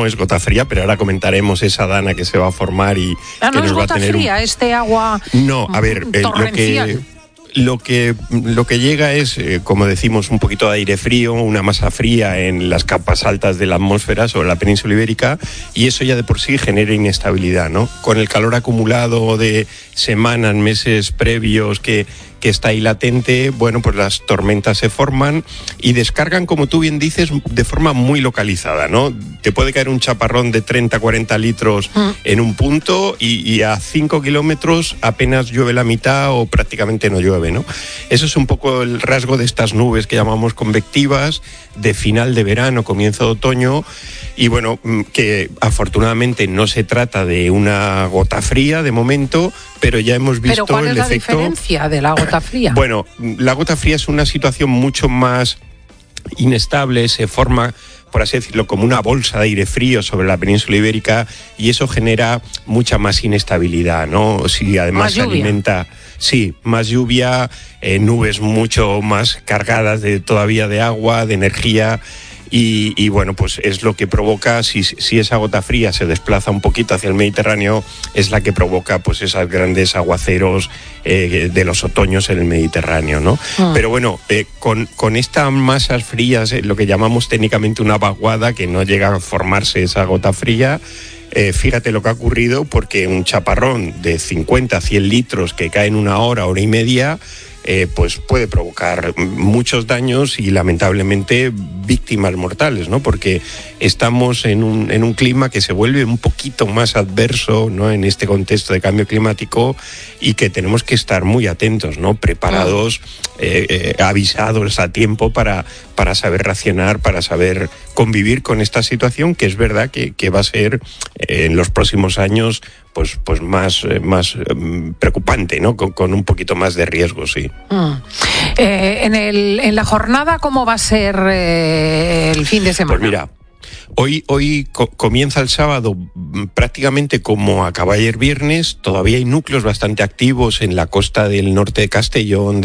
no es gota fría, pero ahora comentaremos esa dana que se va a formar y que no nos es va a gota tener fría, este agua No, a ver, torrencial. Lo que llega es, como decimos, un poquito de aire frío, una masa fría en las capas altas de la atmósfera sobre la península ibérica, y eso ya de por sí genera inestabilidad, ¿no? Con el calor acumulado de semanas, meses previos que está ahí latente, bueno, pues las tormentas se forman y descargan, como tú bien dices, de forma muy localizada, ¿no? Te puede caer un chaparrón de 30, 40 litros en un punto y a 5 kilómetros apenas llueve la mitad o prácticamente no llueve, ¿no? Eso es un poco el rasgo de estas nubes que llamamos convectivas, de final de verano, comienzo de otoño, y bueno, que afortunadamente no se trata de una gota fría de momento, pero ya hemos visto el efecto. ¿Pero cuál es la diferencia de la gota fría? Bueno, la gota fría es una situación mucho más inestable, se forma, por así decirlo, como una bolsa de aire frío sobre la península ibérica, y eso genera mucha más inestabilidad, ¿no? Si además más se alimenta, sí, más lluvia, nubes mucho más cargadas todavía de agua, de energía. Y bueno, pues es lo que provoca, si esa gota fría se desplaza un poquito hacia el Mediterráneo, es la que provoca pues esos grandes aguaceros de los otoños en el Mediterráneo, ¿no? Pero bueno, con estas masas frías, lo que llamamos técnicamente una vaguada, que no llega a formarse esa gota fría, fíjate lo que ha ocurrido, porque un chaparrón de 50, 100 litros que cae en una hora y media, pues puede provocar muchos daños y lamentablemente víctimas mortales, ¿no? Porque estamos en un clima que se vuelve un poquito más adverso, ¿no? En este contexto de cambio climático, y que tenemos que estar muy atentos, ¿no? Preparados, avisados a tiempo para saber reaccionar, para saber convivir con esta situación, que es verdad que va a ser en los próximos años pues más preocupante, ¿no? Con un poquito más de riesgo, sí. En la jornada, ¿cómo va a ser el fin de semana? Pues mira, hoy comienza el sábado prácticamente como acaba ayer viernes. Todavía hay núcleos bastante activos en la costa del norte de Castellón,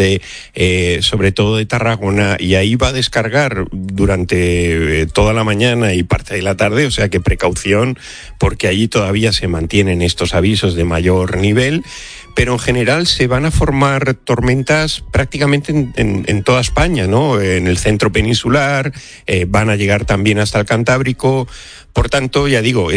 sobre todo de Tarragona, y ahí va a descargar durante toda la mañana y parte de la tarde, o sea que precaución, porque allí todavía se mantienen estos avisos de mayor nivel. Pero en general se van a formar tormentas prácticamente en toda España, ¿no? En el centro peninsular, van a llegar también hasta el Cantábrico. Por tanto, ya digo,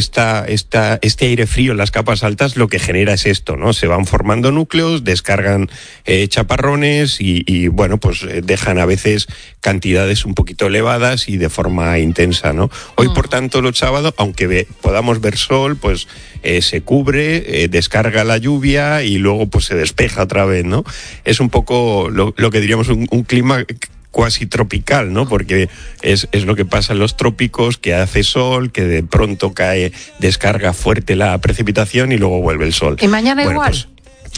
este aire frío en las capas altas lo que genera es esto, ¿no? Se van formando núcleos, descargan chaparrones y bueno, pues dejan a veces cantidades un poquito elevadas y de forma intensa, ¿no? Hoy, por tanto, los sábados, aunque podamos ver sol, pues se cubre, descarga la lluvia y luego pues se despeja otra vez, ¿no? Es un poco lo que diríamos un clima cuasi tropical, ¿no? Porque es lo que pasa en los trópicos, que hace sol, que de pronto descarga fuerte la precipitación y luego vuelve el sol. ¿Y mañana igual? Pues,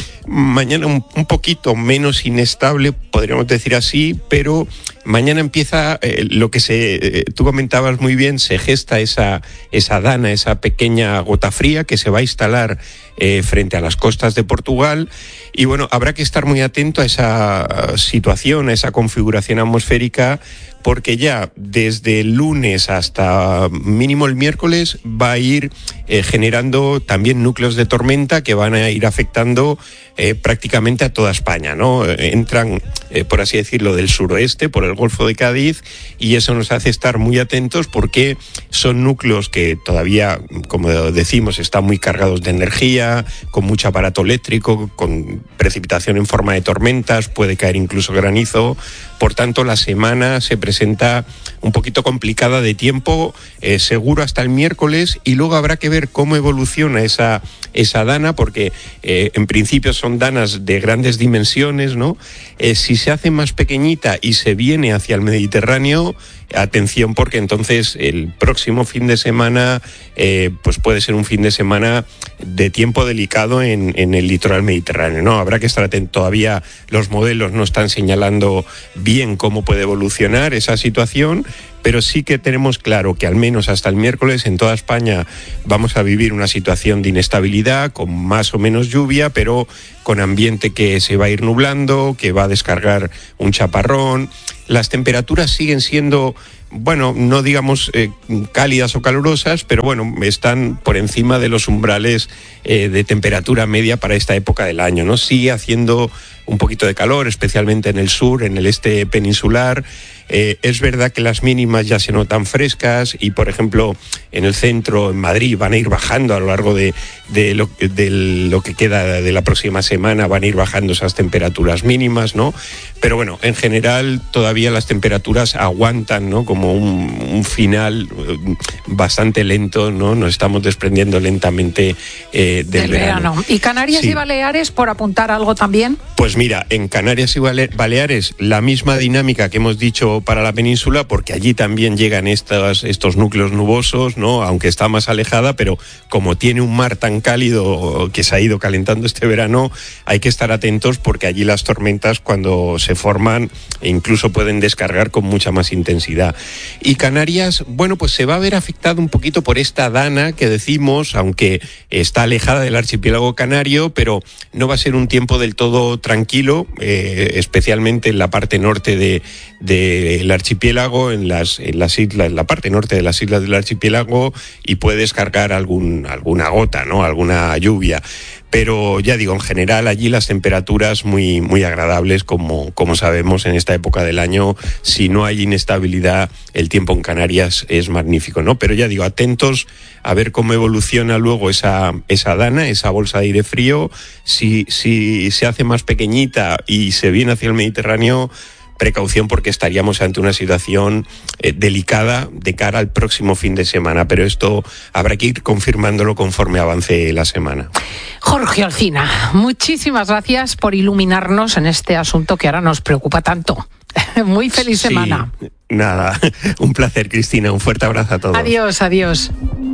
mañana un poquito menos inestable, podríamos decir así, pero mañana empieza lo que tú comentabas muy bien, se gesta esa dana, esa pequeña gota fría que se va a instalar frente a las costas de Portugal. Y bueno, habrá que estar muy atento a esa situación, a esa configuración atmosférica, porque ya desde el lunes hasta mínimo el miércoles va a ir generando también núcleos de tormenta que van a ir afectando prácticamente a toda España, ¿no? Entran, por así decirlo, del suroeste, por el Golfo de Cádiz, y eso nos hace estar muy atentos porque son núcleos que todavía, como decimos, están muy cargados de energía, con mucho aparato eléctrico, con precipitación en forma de tormentas, puede caer incluso granizo. Por tanto, la semana se presenta un poquito complicada de tiempo, seguro hasta el miércoles, y luego habrá que ver cómo evoluciona esa dana, porque en principio son danas de grandes dimensiones, ¿no? Si se hace más pequeñita y se viene hacia el Mediterráneo, atención, porque entonces el próximo fin de semana pues puede ser un fin de semana de tiempo delicado en el litoral mediterráneo, ¿no? Habrá que estar atento. Todavía los modelos no están señalando bien cómo puede evolucionar esa situación, pero sí que tenemos claro que al menos hasta el miércoles en toda España vamos a vivir una situación de inestabilidad, con más o menos lluvia, pero con ambiente que se va a ir nublando, que va a descargar un chaparrón. Las temperaturas siguen siendo, bueno, no digamos cálidas o calurosas, pero bueno, están por encima de los umbrales de temperatura media para esta época del año, ¿no? Sigue haciendo un poquito de calor, especialmente en el sur, en el este peninsular. Es verdad que las mínimas ya se notan frescas y, por ejemplo, en el centro, en Madrid, van a ir bajando a lo largo de lo que queda de la próxima semana, van a ir bajando esas temperaturas mínimas, ¿no? Pero bueno, en general todavía las temperaturas aguantan, ¿no? Como un final bastante lento, ¿no? Nos estamos desprendiendo lentamente del verano. ¿Y Canarias y Baleares, por apuntar algo también? Pues mira, en Canarias y Baleares la misma dinámica que hemos dicho para la península, porque allí también llegan estos núcleos nubosos, ¿no? Aunque está más alejada, pero como tiene un mar tan cálido que se ha ido calentando este verano, hay que estar atentos porque allí las tormentas, cuando se forman, incluso pueden descargar con mucha más intensidad. Y Canarias, bueno, pues se va a ver afectado un poquito por esta dana que decimos, aunque está alejada del archipiélago canario, pero no va a ser un tiempo del todo tranquilo, especialmente en la parte norte del archipiélago, en las islas, en la parte norte de las islas del archipiélago, y puede descargar alguna gota, ¿no? Alguna lluvia. Pero ya digo, en general allí las temperaturas muy, muy agradables, como sabemos en esta época del año. Si no hay inestabilidad, el tiempo en Canarias es magnífico, ¿no? Pero ya digo, atentos a ver cómo evoluciona luego esa dana, esa bolsa de aire frío. Si se hace más pequeñita y se viene hacia el Mediterráneo, precaución, porque estaríamos ante una situación delicada de cara al próximo fin de semana, pero esto habrá que ir confirmándolo conforme avance la semana. Jorge Olcina, muchísimas gracias por iluminarnos en este asunto que ahora nos preocupa tanto. Muy feliz semana. Nada, un placer, Cristina, un fuerte abrazo a todos. Adiós, adiós.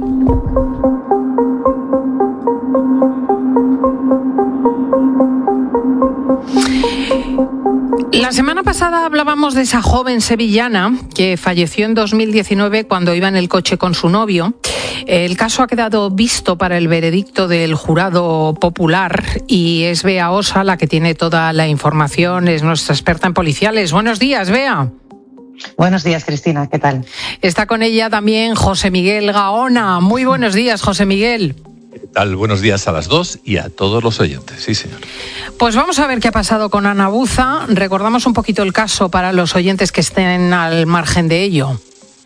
La semana pasada hablábamos de esa joven sevillana que falleció en 2019 cuando iba en el coche con su novio. El caso ha quedado visto para el veredicto del jurado popular y es Bea Osa la que tiene toda la información, es nuestra experta en policiales. Buenos días, Bea. Buenos días, Cristina, ¿qué tal? Está con ella también José Miguel Gaona. Muy buenos días, José Miguel. ¿Qué tal? Buenos días a las dos y a todos los oyentes. Sí, señor. Pues vamos a ver qué ha pasado con Ana Buza. Recordamos un poquito el caso para los oyentes que estén al margen de ello.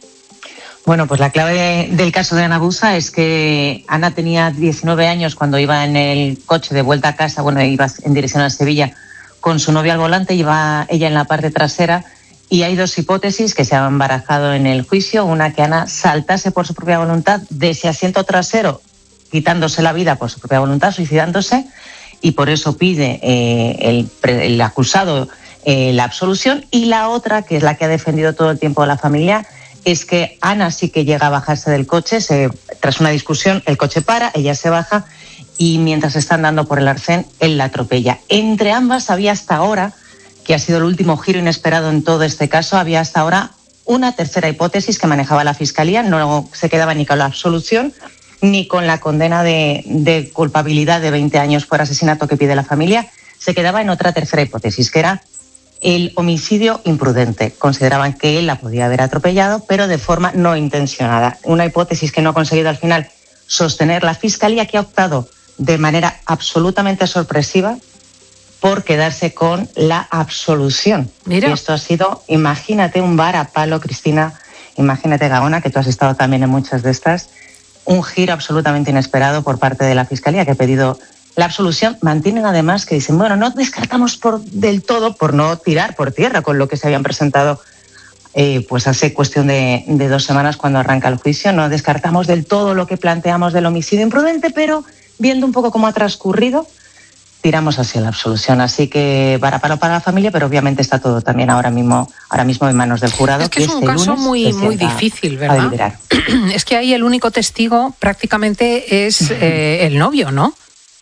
Bueno, pues la clave del caso de Ana Buza es que Ana tenía 19 años cuando iba en el coche de vuelta a casa, iba en dirección a Sevilla con su novio al volante, iba ella en la parte trasera, y hay dos hipótesis que se han barajado en el juicio. Una, que Ana saltase por su propia voluntad de ese asiento trasero, quitándose la vida por su propia voluntad, suicidándose, y por eso pide el acusado la absolución. Y la otra, que es la que ha defendido todo el tiempo la familia, es que Ana sí que llega a bajarse del coche, tras una discusión el coche para, ella se baja y mientras están dando por el arcén, él la atropella. Entre ambas había hasta ahora, que ha sido el último giro inesperado en todo este caso, había hasta ahora una tercera hipótesis que manejaba la Fiscalía, no se quedaba ni con la absolución ni con la condena de culpabilidad de 20 años por asesinato que pide la familia, se quedaba en otra tercera hipótesis, que era el homicidio imprudente. Consideraban que él la podía haber atropellado, pero de forma no intencionada. Una hipótesis que no ha conseguido al final sostener la Fiscalía, que ha optado de manera absolutamente sorpresiva por quedarse con la absolución. Mira. Y esto ha sido, imagínate, un varapalo, Cristina, imagínate, Gaona, que tú has estado también en muchas de estas, un giro absolutamente inesperado por parte de la Fiscalía, que ha pedido la absolución. Mantienen además que dicen, no descartamos del todo, por no tirar por tierra con lo que se habían presentado pues hace cuestión de 2 semanas cuando arranca el juicio, no descartamos del todo lo que planteamos del homicidio imprudente, pero viendo un poco cómo ha transcurrido, tiramos hacia la absolución. Así que varapalo para la familia, pero obviamente está todo también ahora mismo en manos del jurado. Es que es un caso muy difícil, ¿verdad? Es que ahí el único testigo prácticamente es el novio, ¿no?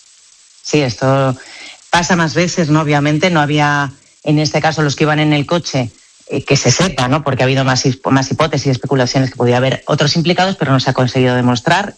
Sí, esto pasa más veces, ¿no? Obviamente no había, en este caso, los que iban en el coche, que se sepa, ¿no? Porque ha habido más hipótesis y especulaciones que podía haber otros implicados, pero no se ha conseguido demostrar.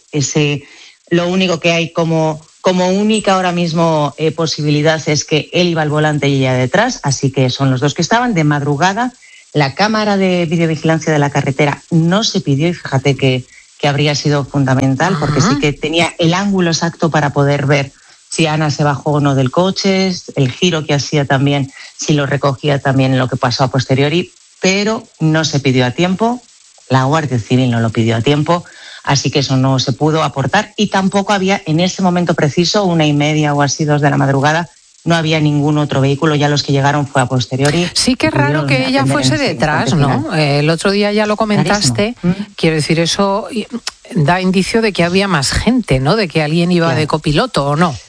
Lo único que hay como única ahora mismo posibilidad es que él iba al volante y ella detrás, así que son los dos que estaban de madrugada. La cámara de videovigilancia de la carretera no se pidió y fíjate que habría sido fundamental, porque sí que tenía el ángulo exacto para poder ver si Ana se bajó o no del coche, el giro que hacía también, si lo recogía también lo que pasó a posteriori, pero no se pidió a tiempo, la Guardia Civil no lo pidió a tiempo, así que eso no se pudo aportar y tampoco había en ese momento preciso, 1:30 o así, 2 de la madrugada, no había ningún otro vehículo, ya los que llegaron fue a posteriori. Sí que es raro que ella fuese detrás, ¿no? El otro día ya lo comentaste, quiero decir, eso da indicio de que había más gente, ¿no? De que alguien iba de copiloto, ¿o no?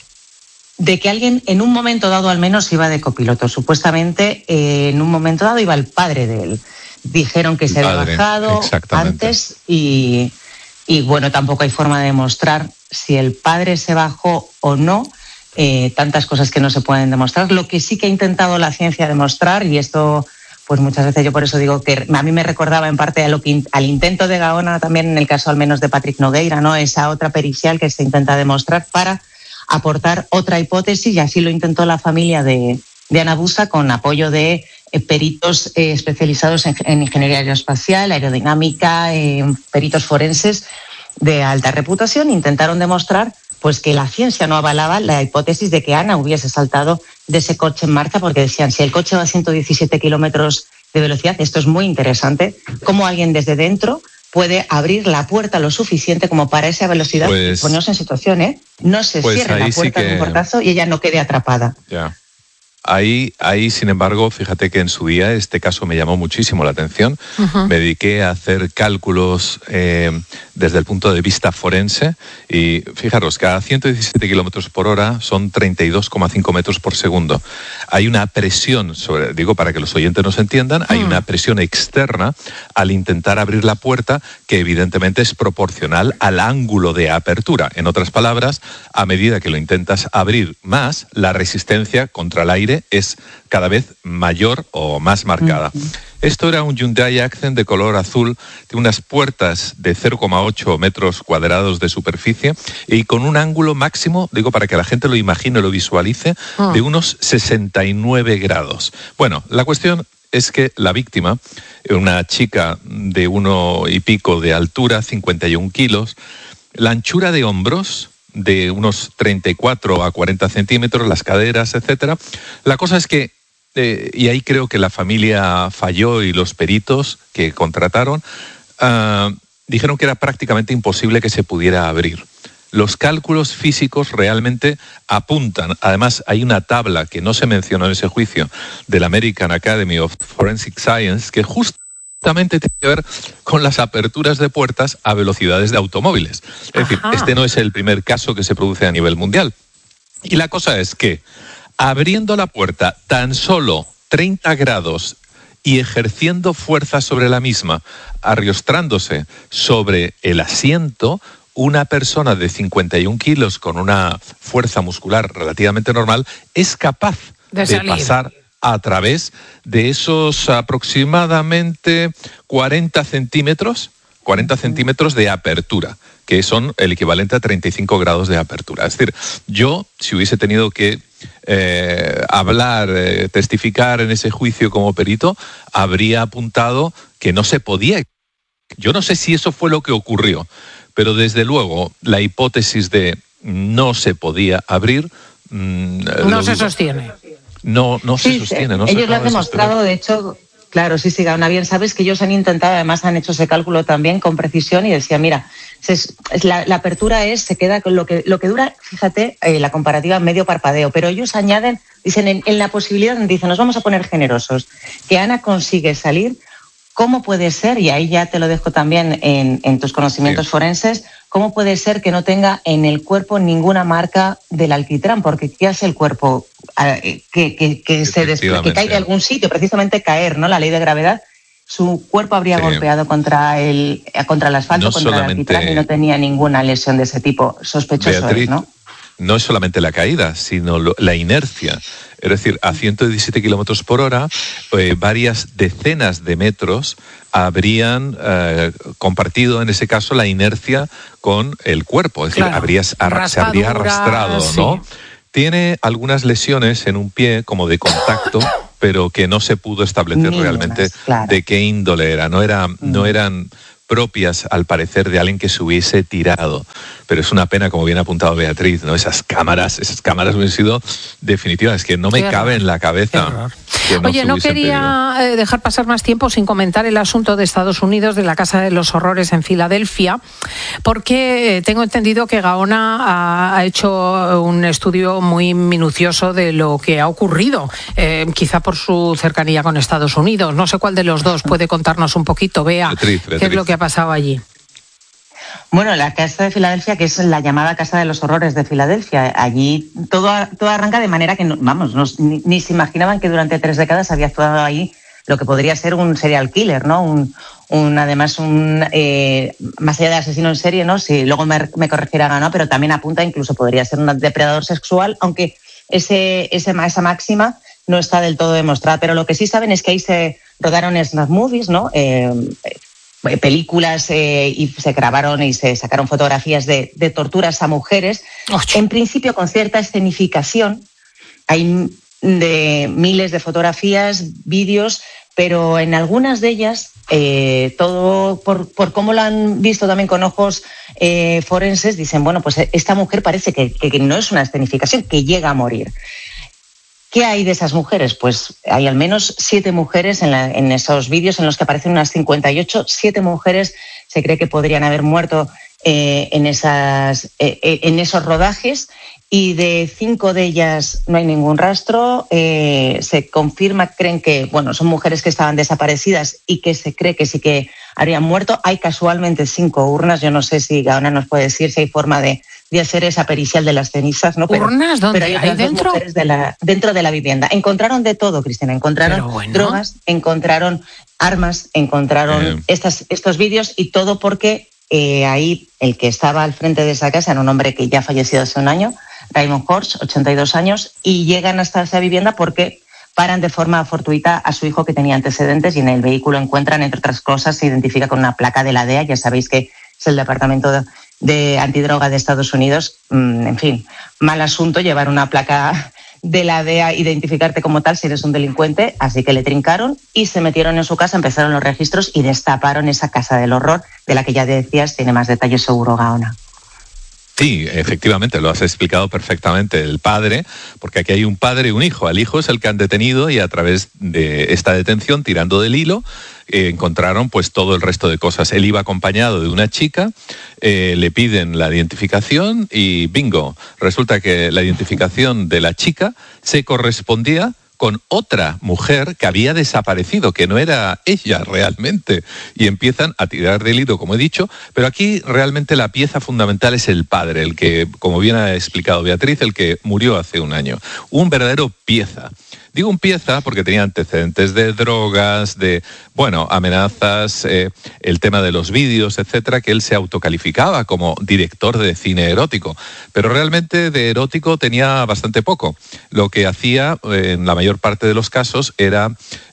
De que alguien en un momento dado al menos iba de copiloto. Supuestamente en un momento dado iba el padre de él. Dijeron que se había bajado antes y bueno, tampoco hay forma de demostrar si el padre se bajó o no. Tantas cosas que no se pueden demostrar. Lo que sí que ha intentado la ciencia demostrar, y esto pues muchas veces yo por eso digo que a mí me recordaba en parte al intento de Gaona, también en el caso al menos de Patrick Nogueira, ¿no? Esa otra pericial que se intenta demostrar para aportar otra hipótesis, y así lo intentó la familia de Ana Busa con apoyo de peritos especializados en ingeniería aeroespacial, aerodinámica, peritos forenses de alta reputación. Intentaron demostrar pues que la ciencia no avalaba la hipótesis de que Ana hubiese saltado de ese coche en marcha, porque decían, si el coche va a 117 kilómetros de velocidad, esto es muy interesante, cómo alguien desde dentro puede abrir la puerta lo suficiente como para esa velocidad, pues, ponerse en situación, no se cierre la puerta de un portazo y ella no quede atrapada. Ya. Ahí, sin embargo, fíjate que en su día este caso me llamó muchísimo la atención. Me dediqué a hacer cálculos desde el punto de vista forense y fijaros, cada 117 kilómetros por hora son 32,5 metros por segundo. Hay una presión, digo para que los oyentes nos entiendan, hay una presión externa al intentar abrir la puerta que evidentemente es proporcional al ángulo de apertura. En otras palabras, a medida que lo intentas abrir más, la resistencia contra el aire es cada vez mayor o más marcada. Esto era un Hyundai Accent de color azul, de unas puertas de 0,8 metros cuadrados de superficie y con un ángulo máximo, digo para que la gente lo imagine, lo visualice, de unos 69 grados. Bueno, la cuestión es que la víctima, una chica de 1 y pico de altura, 51 kilos, la anchura de hombros de unos 34 a 40 centímetros, las caderas, etcétera. La cosa es que, y ahí creo que la familia falló y los peritos que contrataron dijeron que era prácticamente imposible que se pudiera abrir. Los cálculos físicos realmente apuntan, además hay una tabla que no se mencionó en ese juicio de la American Academy of Forensic Science que justamente tiene que ver con las aperturas de puertas a velocidades de automóviles. Es decir, este no es el primer caso que se produce a nivel mundial. Y la cosa es que, abriendo la puerta tan solo 30 grados y ejerciendo fuerza sobre la misma, arriostrándose sobre el asiento, una persona de 51 kilos con una fuerza muscular relativamente normal es capaz de pasar a través de esos aproximadamente 40 centímetros de apertura, que son el equivalente a 35 grados de apertura. Es decir, yo, si hubiese tenido que hablar, testificar en ese juicio como perito, habría apuntado que no se podía. Yo no sé si eso fue lo que ocurrió, pero desde luego la hipótesis de no se podía abrir no se sostiene. No se sostiene. No ellos lo han demostrado, de hecho, claro, sí, Gaona, bien, sabes que ellos han intentado, además han hecho ese cálculo también con precisión y decían, mira, la apertura se queda con lo que dura, fíjate, la comparativa medio parpadeo, pero ellos añaden, dicen, en la posibilidad, dicen, nos vamos a poner generosos, que Ana consigue salir. ¿Cómo puede ser, y ahí ya te lo dejo también en tus conocimientos forenses, cómo puede ser que no tenga en el cuerpo ninguna marca del alquitrán? Porque ¿qué hace el cuerpo? Que caiga de algún sitio, precisamente caer, ¿no? La ley de gravedad. Su cuerpo habría golpeado contra el asfalto, contra el alquitrán, y no tenía ninguna lesión de ese tipo. Sospechoso, Beatriz, ¿no? no es solamente la caída, sino la inercia. Es decir, a 117 kilómetros por hora, varias decenas de metros habrían compartido, en ese caso, la inercia con el cuerpo. Es decir, se habría arrastrado, ¿no? Sí. Tiene algunas lesiones en un pie como de contacto, pero que no se pudo establecer realmente de qué índole era. No eran propias, al parecer, de alguien que se hubiese tirado. Pero es una pena, como bien ha apuntado Beatriz, ¿no? Esas cámaras hubiesen sido definitivas. Es que no me cabe en la cabeza. Oye, no quería dejar pasar más tiempo sin comentar el asunto de Estados Unidos, de la Casa de los Horrores en Filadelfia, porque tengo entendido que Gaona ha hecho un estudio muy minucioso de lo que ha ocurrido, quizá por su cercanía con Estados Unidos. No sé cuál de los dos puede contarnos un poquito, Bea, Beatriz. qué es lo que ha pasado allí. Bueno, la Casa de Filadelfia, que es la llamada Casa de los Horrores de Filadelfia, allí todo arranca de manera que, ni se imaginaban que durante 3 décadas había actuado ahí lo que podría ser un serial killer, ¿no? Además, más allá de asesino en serie, ¿no? Si luego me corregirá Gaona, pero también apunta, incluso podría ser un depredador sexual, aunque esa máxima no está del todo demostrada. Pero lo que sí saben es que ahí se rodaron snuff movies, ¿no? Películas y se grabaron y se sacaron fotografías de torturas a mujeres, en principio con cierta escenificación. Hay de miles de fotografías, vídeos, pero en algunas de ellas, todo por cómo lo han visto también con ojos forenses, dicen, bueno, pues esta mujer parece que no es una escenificación, que llega a morir. ¿Qué hay de esas mujeres? Pues hay al menos 7 mujeres en esos vídeos en los que aparecen unas 58. 7 mujeres se cree que podrían haber muerto en esos rodajes, y de 5 de ellas no hay ningún rastro. Se confirma, creen que son mujeres que estaban desaparecidas y que se cree que sí que habrían muerto. Hay casualmente 5 urnas. Yo no sé si Gaona nos puede decir si hay forma de hacer esa pericial de las cenizas, ¿no? ¿Urnas? ¿Dónde? Pero ¿Hay dentro? Dentro de la vivienda. Encontraron de todo, Cristina. Encontraron drogas, encontraron armas, encontraron estos vídeos, y todo porque ahí el que estaba al frente de esa casa era un hombre que ya ha fallecido hace un año, Raymond Horst, 82 años, y llegan hasta esa vivienda porque paran de forma fortuita a su hijo, que tenía antecedentes, y en el vehículo encuentran, entre otras cosas, se identifica con una placa de la DEA. Ya sabéis que es el Departamento de Antidroga de Estados Unidos. En fin, mal asunto llevar una placa de la DEA, identificarte como tal si eres un delincuente. Así que le trincaron y se metieron en su casa, empezaron los registros y destaparon esa casa del horror, de la que ya decías tiene más detalles seguro Gaona. Sí, efectivamente, lo has explicado perfectamente. El padre, porque aquí hay un padre y un hijo. Al hijo es el que han detenido, y a través de esta detención, tirando del hilo, encontraron pues todo el resto de cosas. Él iba acompañado de una chica, le piden la identificación y bingo. Resulta que la identificación de la chica se correspondía con otra mujer que había desaparecido, que no era ella realmente, y empiezan a tirar del hilo, como he dicho, pero aquí realmente la pieza fundamental es el padre, el que, como bien ha explicado Beatriz, el que murió hace un año. Un verdadero pieza. Digo un pieza porque tenía antecedentes de drogas, de, amenazas, el tema de los vídeos, etcétera, que él se autocalificaba como director de cine erótico. Pero realmente de erótico tenía bastante poco. Lo que hacía, en la mayor parte de los casos, era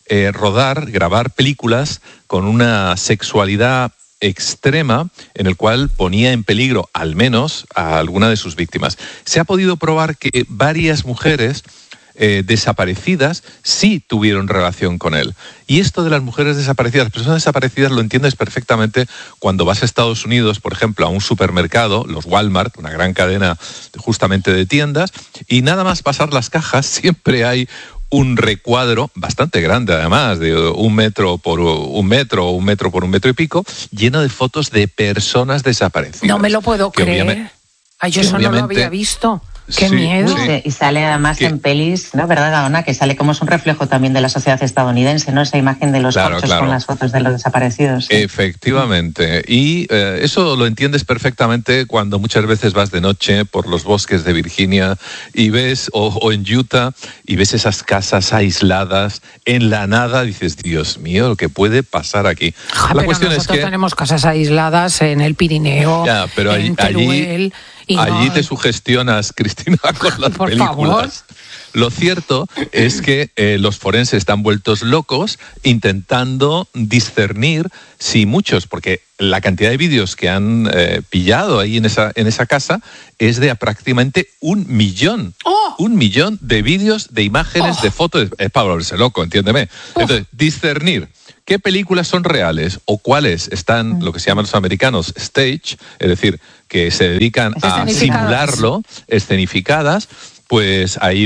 grabar películas con una sexualidad extrema, en el cual ponía en peligro al menos a alguna de sus víctimas. Se ha podido probar que varias mujeres desaparecidas sí tuvieron relación con él. Y esto de las mujeres desaparecidas, las personas desaparecidas, lo entiendes perfectamente cuando vas a Estados Unidos, por ejemplo, a un supermercado, los Walmart, una gran cadena justamente de tiendas, y nada más pasar las cajas siempre hay un recuadro bastante grande, además, de 1 metro por 1 metro, o 1 metro por 1 metro y pico, lleno de fotos de personas desaparecidas. No me lo puedo creer. Ay, yo eso no lo había visto. ¡Qué miedo! Sí. Y sale además en pelis, ¿no? ¿Verdad, Gaona? Que sale como es un reflejo también de la sociedad estadounidense, ¿no? Esa imagen de los corchos con las fotos de los desaparecidos. ¿Sí? Efectivamente. Y eso lo entiendes perfectamente cuando muchas veces vas de noche por los bosques de Virginia y ves, o en Utah, y ves esas casas aisladas en la nada. Dices, Dios mío, lo que puede pasar aquí. La cuestión es que tenemos casas aisladas en el Pirineo, en Teruel. allí te sugestionas, Cristina, con las por películas. Favor. Lo cierto es que los forenses están vueltos locos intentando discernir si muchos, porque la cantidad de vídeos que han pillado ahí en esa casa es de prácticamente 1 millón. ¡Oh! 1 millón de vídeos, de imágenes, de fotos. Es para volverse loco, entiéndeme. Entonces, discernir qué películas son reales o cuáles están, lo que se llaman los americanos, stage, es decir, que se dedican a simularlo, escenificadas. Pues hay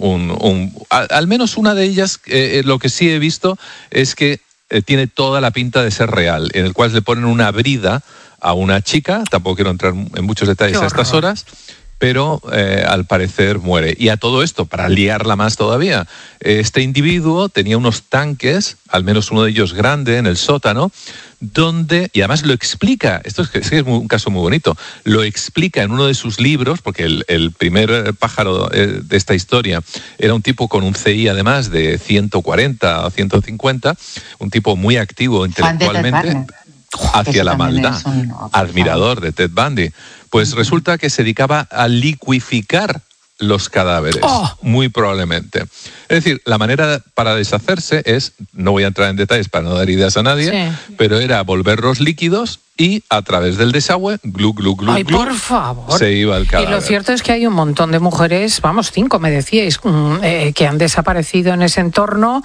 al menos una de ellas, lo que sí he visto es que tiene toda la pinta de ser real, en el cual le ponen una brida a una chica, tampoco quiero entrar en muchos detalles a estas horas, pero al parecer muere. Y a todo esto, para liarla más todavía, este individuo tenía unos tanques, al menos uno de ellos grande, en el sótano, donde, y además lo explica, esto es un caso muy bonito, lo explica en uno de sus libros, porque el primer pájaro de esta historia era un tipo con un CI además de 140 o 150, un tipo muy activo intelectualmente hacia la maldad, admirador de Ted Bundy. Pues resulta que se dedicaba a licuificar los cadáveres, muy probablemente. Es decir, la manera para deshacerse es, no voy a entrar en detalles para no dar ideas a nadie, pero era volverlos líquidos y a través del desagüe, glu, glu, glu, glu, por favor. Se iba el cadáver. Y lo cierto es que hay un montón de mujeres, 5 me decíais, que han desaparecido en ese entorno.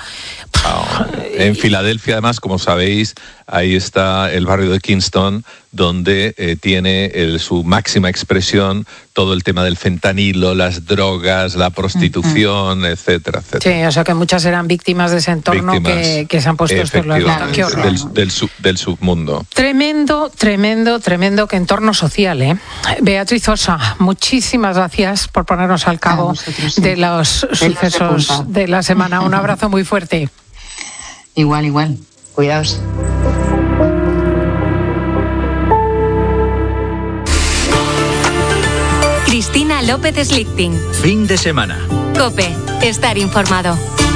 En Filadelfia, además, como sabéis, ahí está el barrio de Kingston, donde tiene su máxima expresión todo el tema del fentanilo, las drogas, la prostitución, etcétera, etcétera. Sí, o sea que muchas eran víctimas de ese entorno que se han puesto estos del submundo. Tremendo que entorno social, ¿eh? Beatriz Osa, muchísimas gracias por ponernos al cabo de los sucesos de la semana. Un abrazo muy fuerte. Igual. Cuidaos. Cristina López Slichting. Fin de semana. COPE. Estar informado.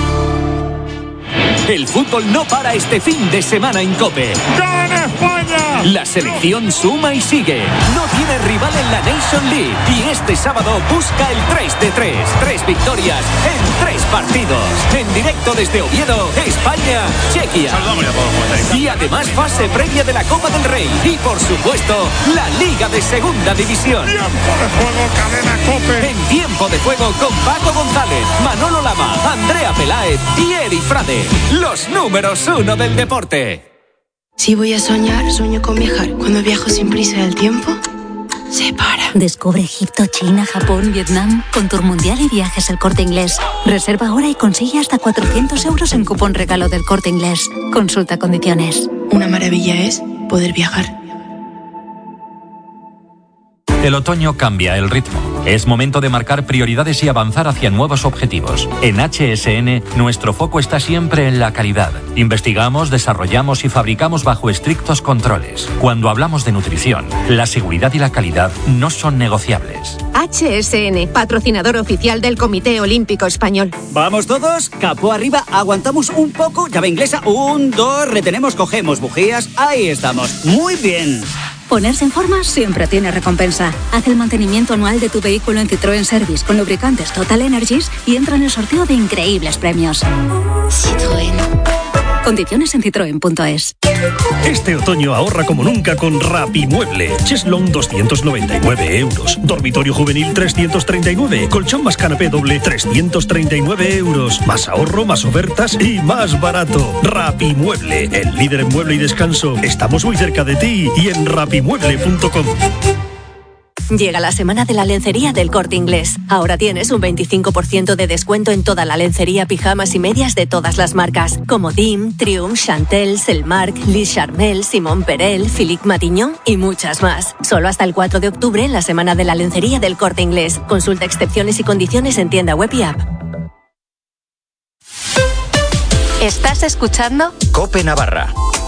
El fútbol no para este fin de semana en COPE. ¡Gana España! La selección suma y sigue. No tiene rival en la Nation League. Y este sábado busca el 3 de 3. 3 victorias en 3 partidos. En directo desde Oviedo, España, Chequia. Y además fase previa de la Copa del Rey. Y por supuesto, la Liga de Segunda División. Tiempo de juego, cadena COPE. En tiempo de juego con Paco González, Manolo Lama, Andrea Peláez y Eri Frade. Los números 1 del deporte. Si voy a soñar, sueño con viajar. Cuando viajo sin prisa el tiempo se para. Descubre Egipto, China, Japón, Vietnam con Tour Mundial y Viajes El Corte Inglés. Reserva ahora y consigue hasta 400 euros en cupón regalo del Corte Inglés. Consulta condiciones. Una maravilla es poder viajar. El otoño cambia el ritmo. Es momento de marcar prioridades y avanzar hacia nuevos objetivos. En HSN, nuestro foco está siempre en la calidad. Investigamos, desarrollamos y fabricamos bajo estrictos controles. Cuando hablamos de nutrición, la seguridad y la calidad no son negociables. HSN, patrocinador oficial del Comité Olímpico Español. ¿Vamos todos? Capó arriba, aguantamos un poco, llave inglesa, 1, 2, retenemos, cogemos bujías, ahí estamos. Muy bien. Ponerse en forma siempre tiene recompensa. Haz el mantenimiento anual de tu vehículo en Citroën Service con lubricantes Total Energies y entra en el sorteo de increíbles premios. Citroën. Condiciones en citroen.es. Este otoño ahorra como nunca con Rapimueble. Cheslong 299 euros. Dormitorio juvenil 339. Colchón más canapé doble 339 euros. Más ahorro, más ofertas y más barato. Rapimueble, el líder en mueble y descanso. Estamos muy cerca de ti y en rapimueble.com. Llega la semana de la lencería del Corte Inglés. Ahora tienes un 25% de descuento en toda la lencería, pijamas y medias de todas las marcas, como Dim, Triumph, Chantel, Selmark, Lis Charmel, Simón Perel, Philippe Matignon y muchas más. Solo hasta el 4 de octubre en la semana de la lencería del Corte Inglés. Consulta excepciones y condiciones en tienda web y app. ¿Estás escuchando? COPE Navarra.